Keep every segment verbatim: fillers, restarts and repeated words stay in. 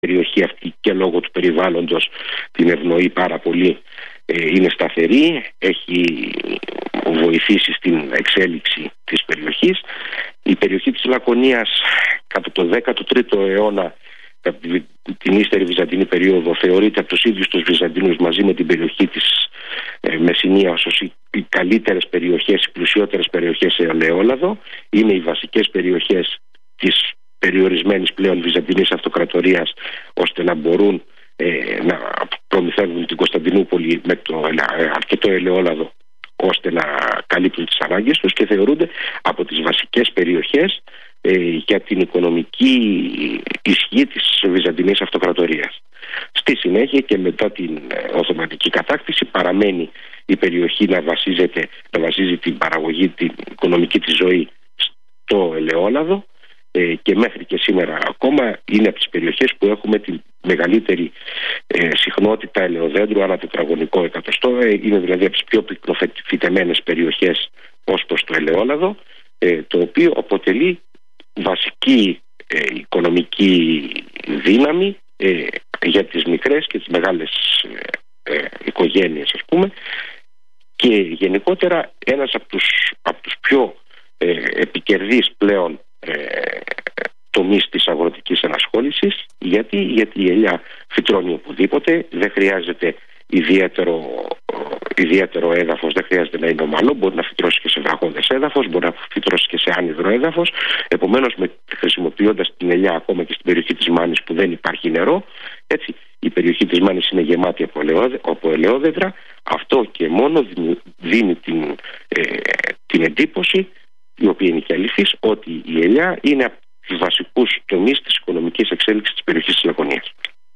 περιοχή αυτή και λόγω του περιβάλλοντος την ευνοεί πάρα πολύ. Ε, είναι σταθερή, έχει βοηθήσει στην εξέλιξη της περιοχής. Η περιοχή της Λακωνίας κατά το δέκατο τρίτο αιώνα, την ύστερη Βυζαντινή περίοδο, θεωρείται από τους ίδιους τους Βυζαντινούς μαζί με την περιοχή της ε, Μεσσηνίας ως οι, οι καλύτερες περιοχές, οι πλουσιότερες περιοχές σε ελαιόλαδο. Είναι οι βασικές περιοχές της περιορισμένης πλέον Βυζαντινής Αυτοκρατορίας, ώστε να μπορούν ε, να προμηθεύουν την Κωνσταντινούπολη με το ε, αρκετό ελαιόλαδο ώστε να καλύπτουν τις ανάγκες τους, και θεωρούνται από τις βασικές περιοχές ε, για την οικονομική ισχύ της Βυζαντινής Αυτοκρατορίας. Στη συνέχεια και μετά την ε, Οθωμανική κατάκτηση παραμένει η περιοχή να βασίζεται, να βασίζει την παραγωγή, την οικονομική της ζωή στο ελαιόλαδο, ε, και μέχρι και σήμερα ακόμα είναι από τις περιοχές που έχουμε τη μεγαλύτερη ε, συχνότητα ελαιοδέντρου ανά τετραγωνικό εκατοστό. Ε, είναι δηλαδή από τις πιο πυκνοφυτεμένες περιοχές ως προς το ελαιόλαδο, ε, το οποίο αποτελεί βασική ε, οικονομική δύναμη ε, για τις μικρές και τις μεγάλες ε, ε, οικογένειες, ας πούμε, και γενικότερα ένας από τους, από τους πιο ε, επικερδείς πλέον ε, τομείς της αγροτικής ενασχόλησης. Γιατί, γιατί η ελιά φυτρώνει οπουδήποτε, δεν χρειάζεται ιδιαίτερο, ιδιαίτερο έδαφος, δεν χρειάζεται να είναι ομαλό, μπορεί να φυτρώσει και σε βραχώδες έδαφος, μπορεί να φυτρώσει και σε άνυδρο έδαφος. Επομένως, με, χρησιμοποιώντας την ελιά ακόμα και στην περιοχή της Μάνης που δεν υπάρχει νερό, έτσι, η περιοχή της Μάνης είναι γεμάτη από, ελαιόδε, από ελαιόδεντρα. Αυτό και μόνο δίνει, δίνει την, ε, την εντύπωση, η οποία είναι και αληθής, ότι η ελιά είναι από τους βασικούς τομείς της οικονομικής εξέλιξης της περιοχής της Λακωνίας.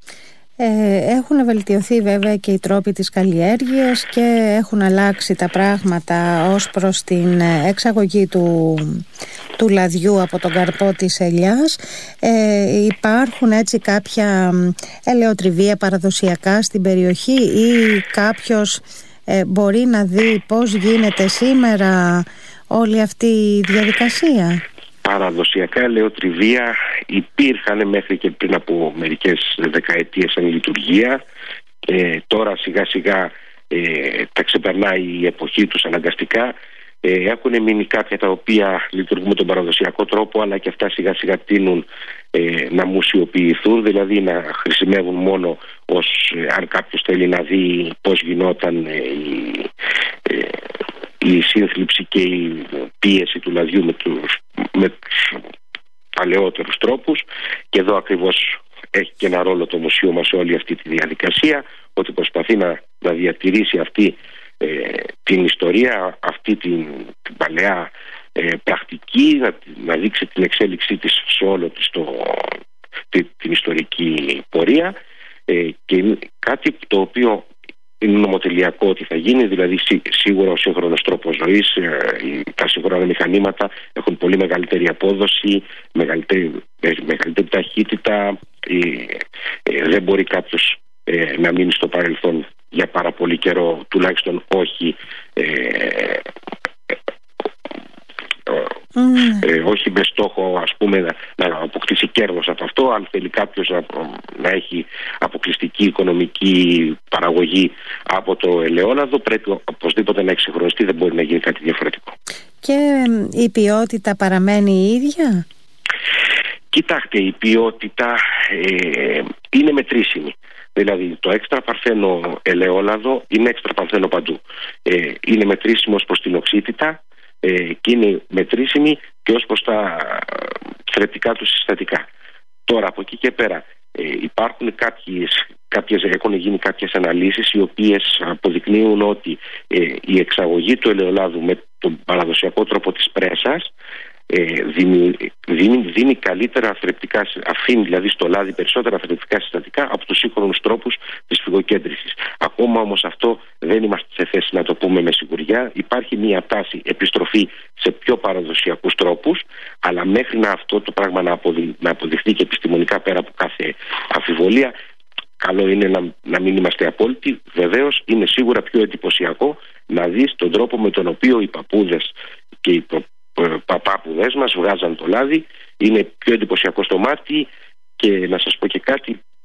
Ε, έχουν βελτιωθεί βέβαια και οι τρόποι της καλλιέργειας και έχουν αλλάξει τα πράγματα ως προς την εξαγωγή του, του λαδιού από τον καρπό της ελιάς. Ε, υπάρχουν έτσι κάποια ελαιοτριβία παραδοσιακά στην περιοχή, ή κάποιος ε, μπορεί να δει πώς γίνεται σήμερα όλη αυτή η διαδικασία? Παραδοσιακά ελαιοτριβία υπήρχαν μέχρι και πριν από μερικές δεκαετίες εν λειτουργία. Ε, τώρα σιγά σιγά ε, τα ξεπερνάει η εποχή τους αναγκαστικά. Ε, έχουν μείνει κάποια τα οποία λειτουργούν με τον παραδοσιακό τρόπο, αλλά και αυτά σιγά σιγά τείνουν ε, να μουσιοποιηθούν, δηλαδή να χρησιμεύουν μόνο ως, ε, αν κάποιος θέλει να δει πώς γινόταν ε, η, ε, η σύνθλιψη και η πίεση του λαδιού με τους, με τους παλαιότερους τρόπους. Και εδώ ακριβώς έχει και ένα ρόλο το μουσείο μας σε όλη αυτή τη διαδικασία, ότι προσπαθεί να, να διατηρήσει αυτή ε, την ιστορία, αυτή την, την παλαιά ε, πρακτική, να, να δείξει την εξέλιξή της σε όλο της το, την, την ιστορική πορεία, ε, και κάτι το οποίο είναι νομοτελειακό ότι θα γίνει, δηλαδή σί, σίγουρα ο σύγχρονος τρόπος ζωής, ε, τα σύγχρονα μηχανήματα έχουν πολύ μεγαλύτερη απόδοση, μεγαλύτερη, μεγαλύτερη ταχύτητα. Ε, ε, δεν μπορεί κάποιος ε, να μείνει στο παρελθόν για πάρα πολύ καιρό, τουλάχιστον όχι ε, Mm. Ε, όχι με στόχο, ας πούμε, να, να αποκτήσει κέρδος από αυτό. Αν θέλει κάποιος να, να έχει αποκλειστική οικονομική παραγωγή από το ελαιόλαδο, πρέπει οπωσδήποτε να εξυγχρονιστεί, δεν μπορεί να γίνει κάτι διαφορετικό. Και η ποιότητα παραμένει η ίδια? Κοιτάξτε, η ποιότητα ε, είναι μετρήσιμη. Δηλαδή το έξτρα παρθένο ελαιόλαδο είναι έξτρα παρθένο παντού. Ε, είναι μετρήσιμο προς την οξύτητα και είναι μετρήσιμη και ως προς τα θρεπτικά του συστατικά. Τώρα από εκεί και πέρα ε, υπάρχουν κάποιες, κάποιες, έχουν γίνει κάποιες αναλύσεις οι οποίες αποδεικνύουν ότι ε, η εξαγωγή του ελαιολάδου με τον παραδοσιακό τρόπο της πρέσας ε, δίνει, δίνει, δίνει καλύτερα θρεπτικά, αφήνει δηλαδή στο λάδι περισσότερα θρεπτικά συστατικά από τους σύγχρονους τρόπους της φυγοκέντρησης. Ακόμα όμως αυτό δεν είμαστε σε θέση να το πούμε με σιγουριά. Υπάρχει μια τάση επιστροφή σε πιο παραδοσιακούς τρόπους, αλλά μέχρι να αυτό το πράγμα να, αποδει, να αποδειχθεί και επιστημονικά πέρα από κάθε αμφιβολία, καλό είναι να, να μην είμαστε απόλυτοι. Βεβαίως είναι σίγουρα πιο εντυπωσιακό να δεις τον τρόπο με τον οποίο οι παππούδες και οι προ, παπάπουδες μας βγάζαν το λάδι. Είναι πιο εντυπωσιακό στο μάτι, και να σας πω και κάτι,